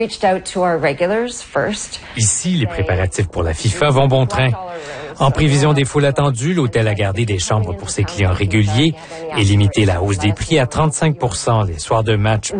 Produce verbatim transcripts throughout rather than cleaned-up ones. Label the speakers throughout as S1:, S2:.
S1: Ici, les préparatifs pour la FIFA vont bon train. En prévision des foules attendues, l'hôtel a gardé des chambres pour ses clients réguliers et limité la hausse des prix à trente-cinq pour cent les soirs de match.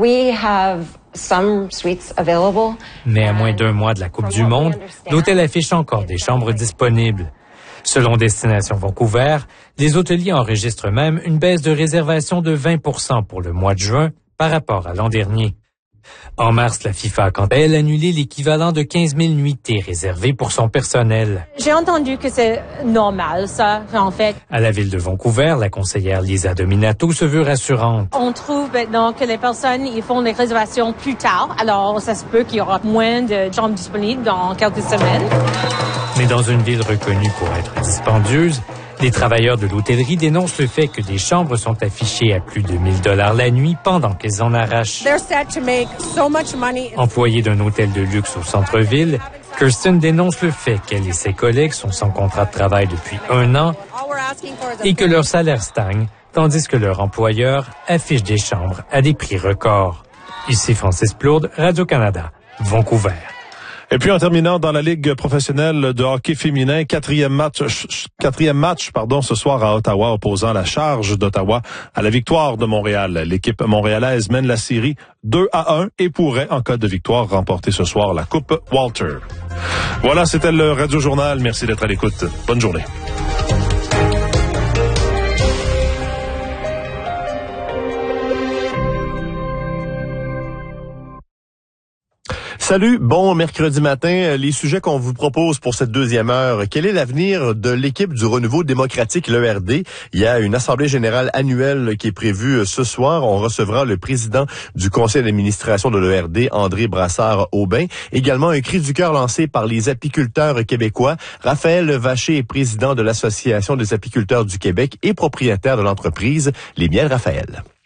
S1: Mais à moins d'un mois de la Coupe du Monde, l'hôtel affiche encore des chambres disponibles. Selon Destination Vancouver, les hôteliers enregistrent même une baisse de réservation de vingt pour cent pour le mois de juin par rapport à l'an dernier. En mars, la FIFA a quant à elle annulé l'équivalent de quinze mille nuitées réservées pour son personnel.
S2: J'ai entendu que c'est normal, ça, en fait.
S1: À la ville de Vancouver, la conseillère Lisa Dominato se veut rassurante.
S2: On trouve maintenant que les personnes, ils font les réservations plus tard, alors ça se peut qu'il y aura moins de chambres disponibles dans quelques semaines.
S1: Mais dans une ville reconnue pour être dispendieuse, les travailleurs de l'hôtellerie dénoncent le fait que des chambres sont affichées à plus de mille dollars la nuit pendant qu'elles en arrachent.
S3: So much money.
S1: Employée d'un hôtel de luxe au centre-ville, Kirsten dénonce le fait qu'elle et ses collègues sont sans contrat de travail depuis un an et que leur salaire stagne, tandis que leur employeur affiche des chambres à des prix records. Ici Francis Plourde, Radio-Canada, Vancouver.
S4: Et puis en terminant dans la Ligue professionnelle de hockey féminin, quatrième match, quatrième match, pardon, ce soir à Ottawa, opposant la Charge d'Ottawa à la Victoire de Montréal. L'équipe montréalaise mène la série deux à un et pourrait, en cas de victoire, remporter ce soir la Coupe Walter. Voilà, c'était le Radio Journal. Merci d'être à l'écoute. Bonne journée.
S5: Salut, bon mercredi matin. Les sujets qu'on vous propose pour cette deuxième heure. Quel est l'avenir de l'équipe du Renouveau démocratique, l'E R D? Il y a une assemblée générale annuelle qui est prévue ce soir. On recevra le président du conseil d'administration de l'E R D, André Brassard-Aubin. Également, un cri du cœur lancé par les apiculteurs québécois. Raphaël Vacher est président de l'Association des apiculteurs du Québec et propriétaire de l'entreprise Les Miels Raphaël.